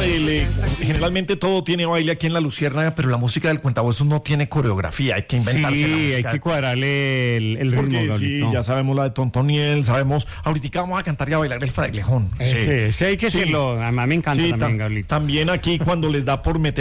generalmente todo tiene baile aquí en La Luciérnaga, pero la música del cuentahuesos no tiene coreografía, hay que inventarse la Sí, música. hay que cuadrarle el ritmo, Porque Gablito. sí, ya sabemos la de Tontoniel, sabemos, ahorita vamos a cantar y a bailar el frailejón. Sí, hay que hacerlo. A mí me encanta Sí, también, Gablito. también aquí cuando les da por meter